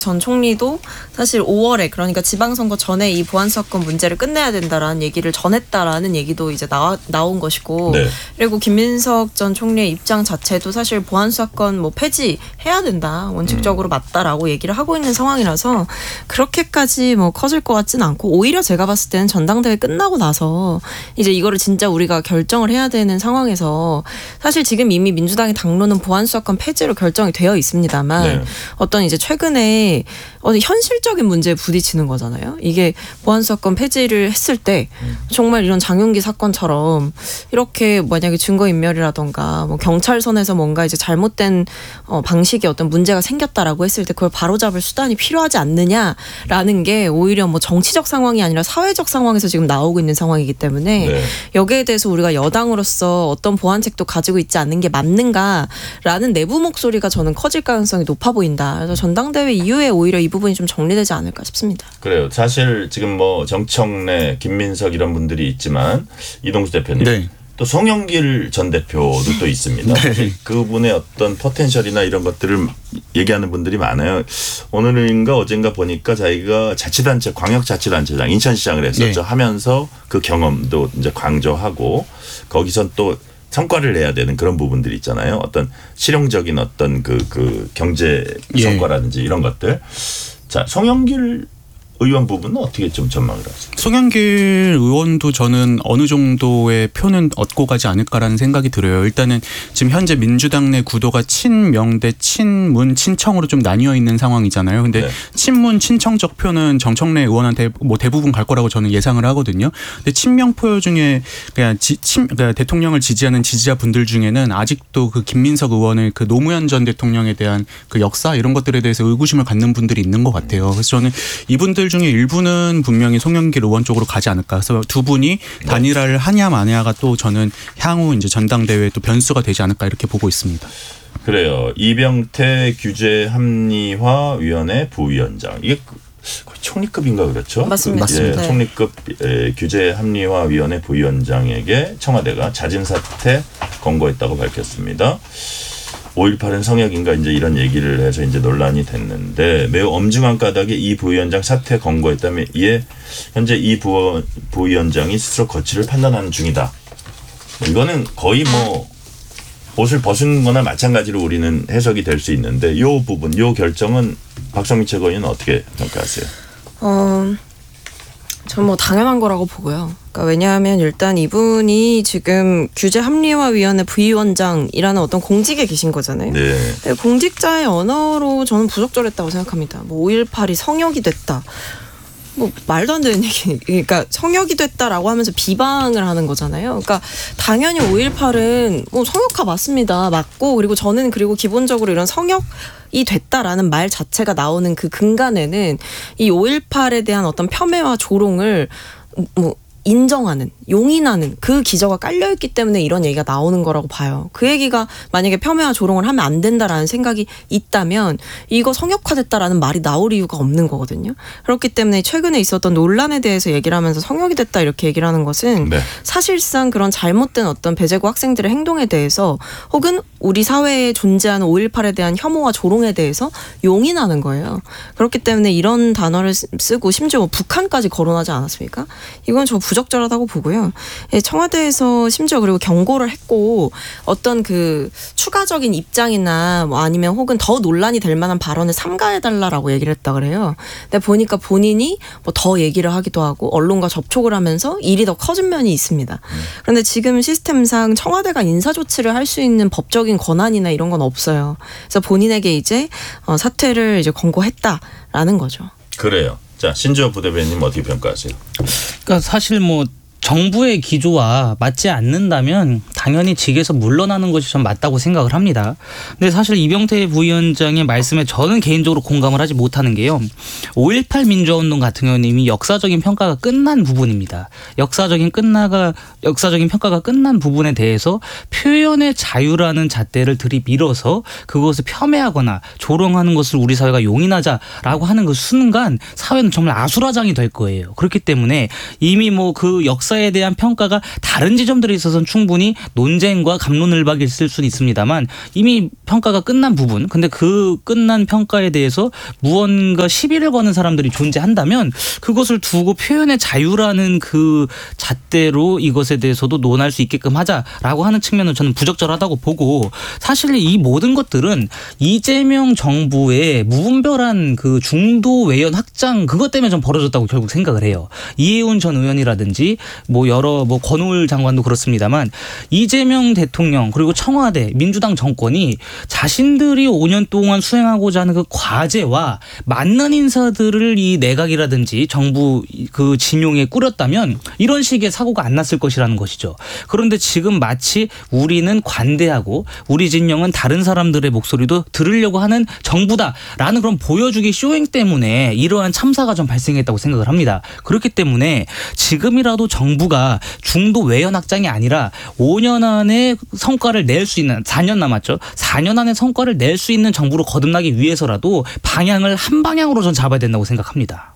전 총리도 사실 5월에 그러니까 지방선거 전에 이 보안사건 문제를 끝내야 된다라는 얘기를 전했다라는 얘기도 이제 나온 것이고 네. 그리고 김민석 전 총리의 입장 자체도 사실 보안사건 뭐 폐지해야 된다 원칙적으로 맞다라고 얘기를 하고 있는 상황이라서 그렇게까지 뭐 커질 것 같지는 않고 오히려 제가 봤을 때는 전당대회 끝나고 나서 이제 이거를 진짜 우리가 결정을 해야 되는 상황에서 사실 지금 이미 민주당의 당론은 보안사건 폐지로 결정이 되어 있습니다만 네. 어떤 이제 최근에 현실적인 문제에 부딪히는 거잖아요. 이게 보안사건 폐지를 했을 때 정말 이런 장윤기 사건처럼 이렇게 만약에 증거인멸이라던가 뭐 경찰선에서 뭔가 이제 잘못된 방식의 어떤 문제가 생겼다라고 했을 때 그걸 바로잡을 수단이 필요하지 않느냐라는 게 오히려 뭐 정치적 상황이 아니라 사회적 상황에서 지금 나오고 있는 상황이기 때문에 네. 여기에 대해서 우리가 여당으로서 어떤 보완책도 가지고 있지 않는 게 맞는가라는 내부 목소리가 저는 커질 가능성이 높아 보인다. 그래서 전당대회 이후에 오히려 이 부분이 좀 정리되지 않을까 싶습니다. 그래요. 사실 지금 뭐 정청래, 김민석 이런 분들이 있지만 이동수 대표님 네. 또 송영길 전 대표도 또 있습니다. 네. 그분의 어떤 포텐셜이나 이런 것들을 얘기하는 분들이 많아요. 오늘인가 어젠가 보니까 자기가 자치단체 광역자치단체장 인천시장을 했었죠. 네. 하면서 그 경험도 이제 강조하고 거기선 또 성과를 내야 되는 그런 부분들이 있잖아요. 어떤 실용적인 어떤 그 경제 성과라든지 예. 이런 것들. 자, 송영길 의원 부분은 어떻게 좀 전망을 하세요? 송영길 의원도 저는 어느 정도의 표는 얻고 가지 않을까라는 생각이 들어요. 일단은 지금 현재 민주당 내 구도가 친명 대 친문 친청으로 좀 나뉘어 있는 상황이잖아요. 근데 네. 친문 친청적 표는 정청래 의원한테 뭐 대부분 갈 거라고 저는 예상을 하거든요. 근데 친명 표 중에 그냥 그러니까 대통령을 지지하는 지지자분들 중에는 아직도 그 김민석 의원의 그 노무현 전 대통령에 대한 그 역사 이런 것들에 대해서 의구심을 갖는 분들이 있는 것 같아요. 그래서 저는 이분들 중에 일부는 분명히 송영길 의원 쪽으로 가지 않을까. 그래서 두 분이 단일화를 하냐 마냐가 또 저는 향후 이제 전당대회에 또 변수가 되지 않을까 이렇게 보고 있습니다. 그래요. 이병태 규제합리화위원회 부위원장 이게 거의 총리급인가 그렇죠? 맞습니다. 예, 총리급 규제합리화위원회 부위원장에게 청와대가 잦은 사퇴 권고했다고 밝혔습니다. 5.18은 성역인가 이제 이런 얘기를 해서 이제 논란이 됐는데 매우 엄중한 까닭에 이 부위원장 사퇴 권고했다며 이에 현재 이 부위원장이 스스로 거취를 판단하는 중이다. 이거는 거의 뭐 옷을 벗은 거나 마찬가지로 우리는 해석이 될 수 있는데 이 부분, 이 결정은 박성민 최고위원은 어떻게 평가하세요? 전 뭐 당연한 거라고 보고요. 그러니까 왜냐하면 일단 이분이 지금 규제합리화위원회 부위원장이라는 어떤 공직에 계신 거잖아요. 네. 공직자의 언어로 저는 부적절했다고 생각합니다. 뭐 5.18이 성역이 됐다. 뭐 말도 안 되는 얘기. 그러니까 성역이 됐다라고 하면서 비방을 하는 거잖아요. 그러니까 당연히 5.18은 뭐 성역화 맞습니다. 맞고 그리고 기본적으로 이런 성역이 됐다라는 말 자체가 나오는 그 근간에는 이 5.18에 대한 어떤 폄훼와 조롱을 뭐 인정하는, 용인하는 그 기저가 깔려있기 때문에 이런 얘기가 나오는 거라고 봐요. 그 얘기가 만약에 폄훼와 조롱을 하면 안 된다라는 생각이 있다면 이거 성역화됐다라는 말이 나올 이유가 없는 거거든요. 그렇기 때문에 최근에 있었던 논란에 대해서 얘기를 하면서 성역이 됐다 이렇게 얘기를 하는 것은 네. 사실상 그런 잘못된 어떤 배제고 학생들의 행동에 대해서 혹은 우리 사회에 존재하는 5.18에 대한 혐오와 조롱에 대해서 용인하는 거예요. 그렇기 때문에 이런 단어를 쓰고 심지어 뭐 북한까지 거론하지 않았습니까? 이건 저 부적절하다고 보고요. 청와대에서 심지어 그리고 경고를 했고 어떤 그 추가적인 입장이나 뭐 아니면 혹은 더 논란이 될 만한 발언을 삼가해달라라고 얘기를 했다 그래요. 근데 보니까 본인이 뭐 더 얘기를 하기도 하고 언론과 접촉을 하면서 일이 더 커진 면이 있습니다. 그런데 지금 시스템상 청와대가 인사조치를 할 수 있는 법적인 권한이나 이런 건 없어요. 그래서 본인에게 이제 사퇴를 이제 권고했다라는 거죠. 그래요. 자, 신지호 부대변인님 어떻게 평가하세요? 그러니까 사실 뭐 정부의 기조와 맞지 않는다면 당연히 직에서 물러나는 것이 전 맞다고 생각을 합니다. 근데 사실 이병태 부위원장의 말씀에 저는 개인적으로 공감을 하지 못하는 게요. 5.18 민주화운동 같은 경우는 이미 역사적인 평가가 끝난 부분입니다. 역사적인 평가가 끝난 부분에 대해서 표현의 자유라는 잣대를 들이밀어서 그것을 폄훼하거나 조롱하는 것을 우리 사회가 용인하자라고 하는 그 순간 사회는 정말 아수라장이 될 거예요. 그렇기 때문에 이미 뭐 그 역사 역사에 대한 평가가 다른 지점들에 있어서는 충분히 논쟁과 갑론을박이 있을 수는 있습니다만 이미 평가가 끝난 부분, 근데 그 끝난 평가에 대해서 무언가 시비를 거는 사람들이 존재한다면 그것을 두고 표현의 자유라는 그 잣대로 이것에 대해서도 논할 수 있게끔 하자라고 하는 측면은 저는 부적절하다고 보고, 사실 이 모든 것들은 이재명 정부의 무분별한 그 중도 외연 확장 그것 때문에 좀 벌어졌다고 결국 생각을 해요. 이해운 전 의원이라든지 뭐 여러 뭐 권오을 장관도 그렇습니다만 이재명 대통령 그리고 청와대 민주당 정권이 자신들이 5년 동안 수행하고자 하는 그 과제와 맞는 인사들을 이 내각이라든지 정부 그 진용에 꾸렸다면 이런 식의 사고가 안 났을 것이라는 것이죠. 그런데 지금 마치 우리는 관대하고 우리 진영은 다른 사람들의 목소리도 들으려고 하는 정부다라는 그런 보여주기 쇼잉 때문에 이러한 참사가 좀 발생했다고 생각을 합니다. 그렇기 때문에 지금이라도 정부가 중도 외연 확장이 아니라 5년 안에 성과를 낼 수 있는, 4년 남았죠. 4년 안에 성과를 낼 수 있는 정부로 거듭나기 위해서라도 방향을 한 방향으로 전 잡아야 된다고 생각합니다.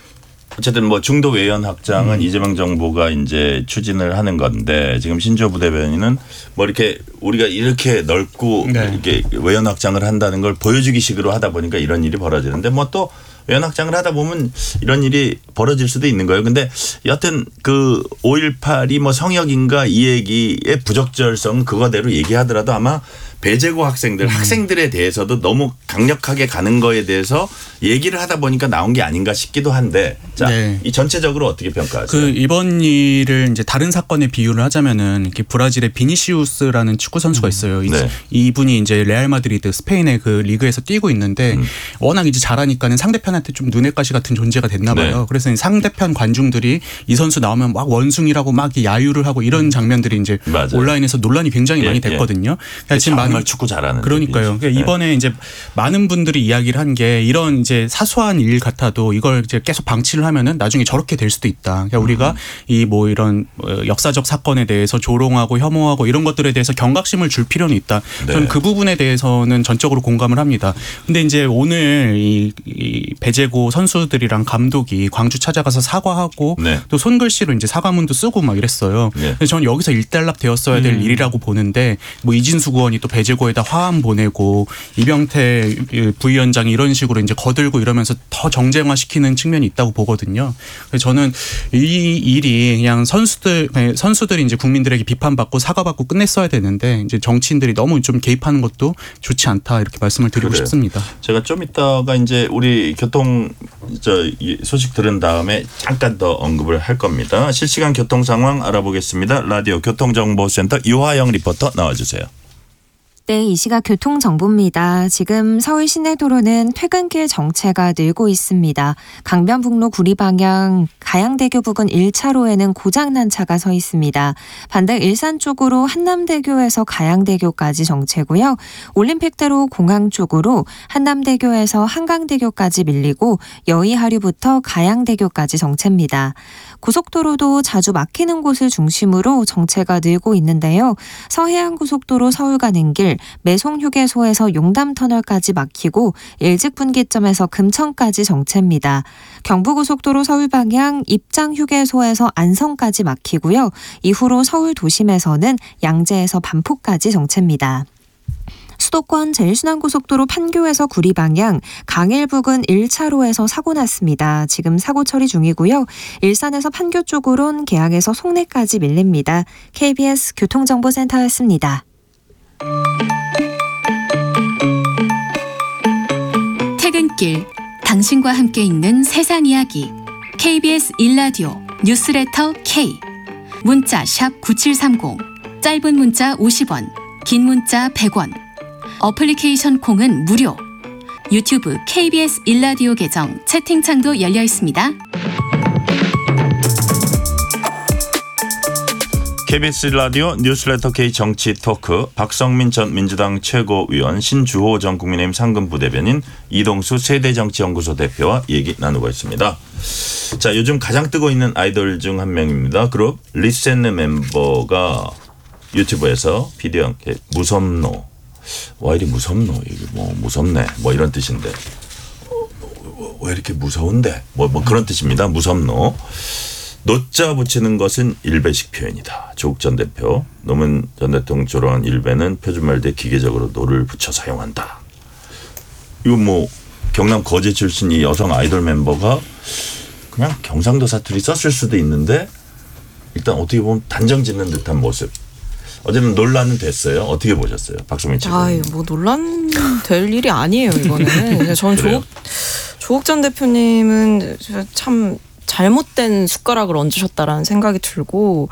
어쨌든 뭐 중도 외연 확장은 이재명 정부가 이제 추진을 하는 건데, 지금 신주호 부대변인은 뭐 이렇게 우리가 이렇게 넓고 이렇게 외연 확장을 한다는 걸 보여주기 식으로 하다 보니까 이런 일이 벌어지는데, 뭐 또 외연 확장을 하다 보면 이런 일이 벌어질 수도 있는 거예요. 근데 여하튼 그 5.18이 뭐 성역인가 이 얘기의 부적절성 그거대로 얘기하더라도 아마 배제고 학생들에 대해서도 너무 강력하게 가는 거에 대해서 얘기를 하다 보니까 나온 게 아닌가 싶기도 한데, 자, 이 전체적으로 어떻게 평가하세요? 그 이번 일을 이제 다른 사건에 비유를 하자면은 이렇게 브라질의 비니시우스라는 축구 선수가 있어요. 이분이 이제 레알 마드리드 스페인의 그 리그에서 뛰고 있는데 워낙 이제 잘하니까는 상대편한테 좀 눈엣 가시 같은 존재가 됐나 봐요. 그래서 상대편 관중들이 이 선수 나오면 막 원숭이라고 막 야유를 하고 이런 장면들이 이제 온라인에서 논란이 굉장히 많이 됐거든요. 지금 정말 축구 잘하는. 그러니까요. 그러니까 이번에 이제 많은 분들이 이야기를 한 게 이런 이제 사소한 일 같아도 이걸 이제 계속 방치를 하면은 나중에 저렇게 될 수도 있다. 그러니까 우리가 이 뭐 이런 역사적 사건에 대해서 조롱하고 혐오하고 이런 것들에 대해서 경각심을 줄 필요는 있다. 저는 그 부분에 대해서는 전적으로 공감을 합니다. 근데 이제 오늘 이 배제고 선수들이랑 감독이 광주 찾아가서 사과하고 또 손글씨로 이제 사과문도 쓰고 막 이랬어요. 그래서 저는 여기서 일단락 되었어야 될 일이라고 보는데, 뭐 이진수 구원이 또 배제고에다 화환 보내고 이병태 부위원장이 이런 식으로 이제 거들고 이러면서 더 정쟁화시키는 측면이 있다고 보거든요. 그래서 저는 이 일이 그냥 선수들이 이제 국민들에게 비판받고 사과받고 끝냈어야 되는데 이제 정치인들이 너무 좀 개입하는 것도 좋지 않다, 이렇게 말씀을 드리고 싶습니다. 제가 좀 이따가 이제 우리 교통 소식 들은 다음에 잠깐 더 언급을 할 겁니다. 실시간 교통 상황 알아보겠습니다. 라디오 교통정보센터 유하영 리포터 나와주세요. 네, 이 시각 교통정보입니다. 지금 서울 시내도로는 퇴근길 정체가 늘고 있습니다. 강변북로 구리 방향 가양대교 부근 1차로에는 고장난 차가 서 있습니다. 반대 일산 쪽으로 한남대교에서 가양대교까지 정체고요. 올림픽대로 공항 쪽으로 한남대교에서 한강대교까지 밀리고 여의하류부터 가양대교까지 정체입니다. 고속도로도 자주 막히는 곳을 중심으로 정체가 늘고 있는데요. 서해안고속도로 서울 가는 길 매송휴게소에서 용담터널까지 막히고 일직분기점에서 금천까지 정체입니다. 경부고속도로 서울 방향 입장휴게소에서 안성까지 막히고요. 이후로 서울 도심에서는 양재에서 반포까지 정체입니다. 수도권 제일순환고속도로 판교에서 구리 방향 강일 부근 1차로에서 사고 났습니다. 지금 사고 처리 중이고요. 일산에서 판교 쪽으론 계양에서 송내까지 밀립니다. KBS 교통정보센터였습니다. 퇴근길, 당신과 함께 읽는 세상 이야기. KBS 1라디오 뉴스레터 K. 문자 샵 9730, 짧은 문자 50원, 긴 문자 100원. 어플리케이션 콩은 무료. 유튜브 KBS 1라디오 계정 채팅창도 열려 있습니다. KBS 라디오 뉴스레터 K 정치 토크, 박성민 전 민주당 최고위원, 신주호 전 국민의힘 상근부대변인, 이동수 세대정치연구소 대표와 얘기 나누고 있습니다. 자, 요즘 가장 뜨고 있는 아이돌 중 한 명입니다. 그룹 리센느 멤버가 유튜브에서 비디오 함께 무섭노, 와 이리 무섭노, 이게 뭐 무섭네 뭐 이런 뜻인데 왜 이렇게 무서운데 뭐 그런 뜻입니다. 무섭노. 노자 붙이는 것은 일배식 표현이다. 조국 전 대표. 노무현 전 대통령 조롱한 일배는 표준말대 기계적으로 노를 붙여 사용한다. 이거 뭐 경남 거제 출신 이 여성 아이돌 멤버가 그냥 경상도 사투리 썼을 수도 있는데 일단 어떻게 보면 단정짓는 듯한 모습. 어제는 논란은 됐어요. 어떻게 보셨어요? 박수민 최고위원. 뭐 논란 될 일이 아니에요, 이거는. 저는 조국 전 대표님은 참 잘못된 숟가락을 얹으셨다라는 생각이 들고,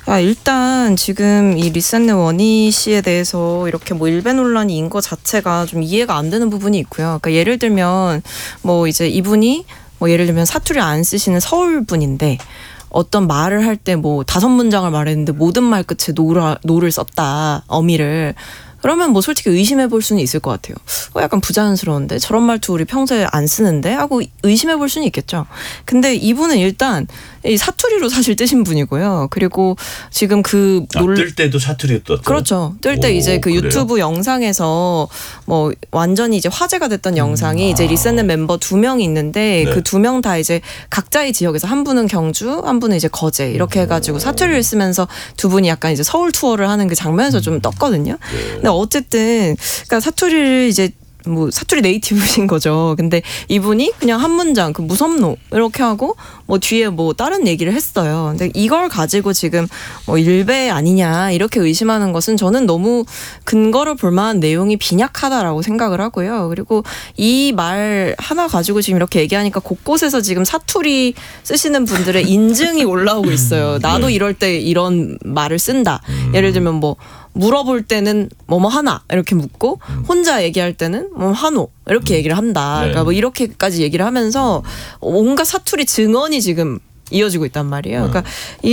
일단 지금 이 리셋네 원희 씨에 대해서 이렇게 뭐 일배 논란이 인 것 자체가 좀 이해가 안 되는 부분이 있고요. 그러니까 예를 들면 뭐 이제 이분이 뭐 예를 들면 사투리 안 쓰시는 서울 분인데 어떤 말을 할 때 뭐 5문장을 말했는데 모든 말 끝에 노를 썼다, 어미를. 그러면 뭐 솔직히 의심해 볼 수는 있을 것 같아요. 약간 부자연스러운데 저런 말투 우리 평소에 안 쓰는데 하고 의심해 볼 수는 있겠죠. 근데 이분은 일단 이 사투리로 사실 뜨신 분이고요. 그리고 지금 뜰 때도 사투리가 떴죠. 그렇죠. 뜰 때 이제 그 그래요? 유튜브 영상에서 뭐 완전히 이제 화제가 됐던 영상이 이제 리셋네 멤버 2명이 있는데 네. 그 2명 다 이제 각자의 지역에서 한 분은 경주, 한 분은 이제 거제 이렇게 해가지고 사투리를 쓰면서 두 분이 약간 이제 서울 투어를 하는 그 장면에서 좀 떴거든요. 근데 어쨌든 그러니까 사투리를 이제 뭐 사투리 네이티브신 거죠. 근데 이분이 그냥 한 문장 그 무섭노 이렇게 하고 뭐 뒤에 뭐 다른 얘기를 했어요. 근데 이걸 가지고 지금 뭐 일배 아니냐 이렇게 의심하는 것은 저는 너무 근거를 볼 만한 내용이 빈약하다라고 생각을 하고요. 그리고 이 말 하나 가지고 지금 이렇게 얘기하니까 곳곳에서 지금 사투리 쓰시는 분들의 인증이 올라오고 있어요. 나도 이럴 때 이런 말을 쓴다. 예를 들면 뭐 물어볼 때는 뭐뭐 하나 이렇게 묻고 혼자 얘기할 때는 뭐 한호 이렇게 얘기를 한다. 그러니까 뭐 이렇게까지 얘기를 하면서 온갖 사투리 증언이 지금 이어지고 있단 말이에요. 그러니까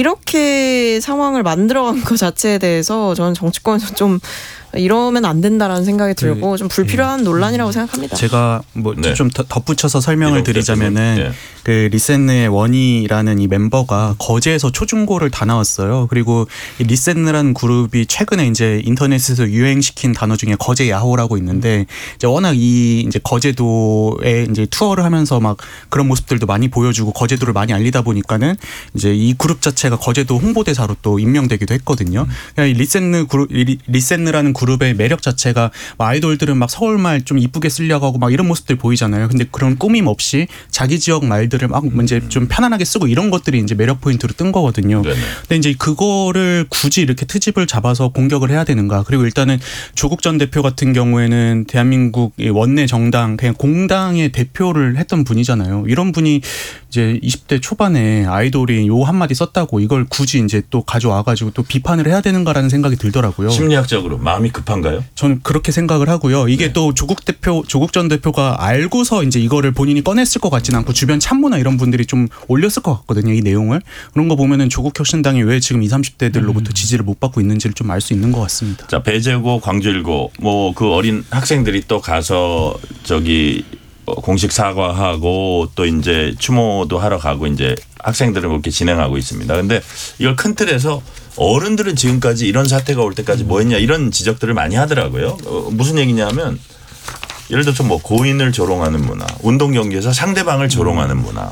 이렇게 상황을 만들어간 것 자체에 대해서 저는 정치권에서 좀 이러면 안 된다라는 생각이 들고 좀 불필요한 논란이라고 생각합니다. 제가 뭐 좀 덧붙여서 설명을 드리자면은 그 리셋네 원희라는 이 멤버가 거제에서 초중고를 다 나왔어요. 그리고 이 리셋네라는 그룹이 최근에 이제 인터넷에서 유행시킨 단어 중에 거제 야호라고 있는데 이제 워낙 이 이제 거제도에 이제 투어를 하면서 막 그런 모습들도 많이 보여주고 거제도를 많이 알리다 보니까는 이제 이 그룹 자체가 거제도 홍보대사로 또 임명되기도 했거든요. 그러니까 이 리셋네라는 그룹의 매력 자체가 아이돌들은 막 서울말 좀 이쁘게 쓰려고 하고 막 이런 모습들 보이잖아요. 근데 그런 꾸밈 없이 자기 지역 말들을 막 이제 좀 편안하게 쓰고 이런 것들이 이제 매력 포인트로 뜬 거거든요. 네네. 근데 이제 그거를 굳이 이렇게 트집을 잡아서 공격을 해야 되는가? 그리고 일단은 조국 전 대표 같은 경우에는 대한민국 원내 정당 그냥 공당의 대표를 했던 분이잖아요. 이런 분이 이제 20대 초반에 아이돌이 요 한마디 썼다고 이걸 굳이 이제 또 가져와가지고 또 비판을 해야 되는가라는 생각이 들더라고요. 심리학적으로 마음이 급한가요? 저는 그렇게 생각을 하고요. 이게 또 조국 전 대표가 알고서 이제 이거를 본인이 꺼냈을 것 같지는 않고 주변 참모나 이런 분들이 좀 올렸을 것 같거든요. 이 내용을. 그런 거 보면은 조국 혁신당이 왜 지금 20, 30대들로부터 지지를 못 받고 있는지를 좀 알 수 있는 것 같습니다. 자, 배재고, 광주일고 뭐 그 어린 학생들이 또 가서 저기 공식 사과하고 또 이제 추모도 하러 가고 이제 학생들은 그렇게 진행하고 있습니다. 그런데 이걸 큰 틀에서 어른들은 지금까지 이런 사태가 올 때까지 뭐 했냐 이런 지적들을 많이 하더라고요. 무슨 얘기냐면 예를 들어서 뭐 고인을 조롱하는 문화, 운동 경기에서 상대방을 조롱하는 문화.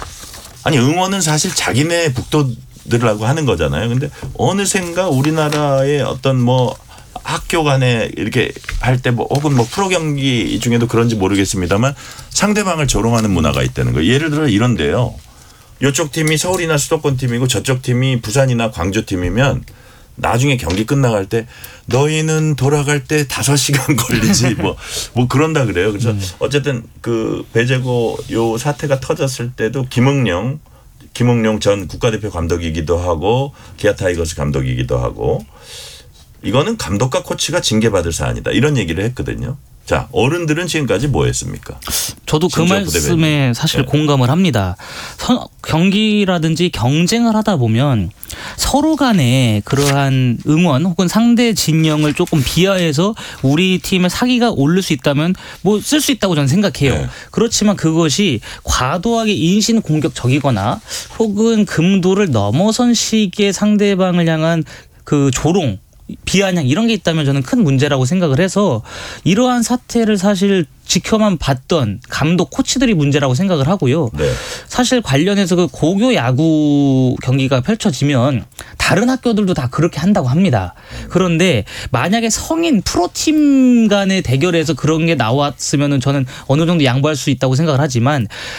아니 응원은 사실 자기네 북돋으라고 하는 거잖아요. 근데 어느샌가 우리나라의 어떤 뭐 학교 간에 이렇게 할 때 뭐 혹은 뭐 프로 경기 중에도 그런지 모르겠습니다만 상대방을 조롱하는 문화가 있다는 거예요. 예를 들어 이런데요. 이쪽 팀이 서울이나 수도권 팀이고 저쪽 팀이 부산이나 광주 팀이면 나중에 경기 끝나갈 때 너희는 돌아갈 때 5시간 걸리지 뭐 그런다 그래요. 그래서 어쨌든 그 배재고 요 사태가 터졌을 때도 김응룡 전 국가대표 감독이기도 하고 기아 타이거스 감독이기도 하고 이거는 감독과 코치가 징계받을 사안이다. 이런 얘기를 했거든요. 자, 어른들은 지금까지 뭐 했습니까? 저도 그 말씀에 사실 공감을 합니다. 경기라든지 경쟁을 하다 보면 서로 간에 그러한 응원 혹은 상대 진영을 조금 비하해서 우리 팀의 사기가 오를 수 있다면 뭐 쓸 수 있다고 저는 생각해요. 네. 그렇지만 그것이 과도하게 인신 공격적이거나 혹은 금도를 넘어선 식의 상대방을 향한 그 조롱 비아냥 이런 게 있다면 저는 큰 문제라고 생각을 해서 이러한 사태를 사실 지켜만 봤던 감독 코치들이 문제라고 생각을 하고요. 네. 사실 관련해서 그 고교 야구 경기가 펼쳐지면 다른 학교들도 다 그렇게 한다고 합니다. 그런데 만약에 성인 프로팀 간의 대결에서 그런 게 나왔으면은 저는 어느 정도 양보할 수 있다고 생각을 하지만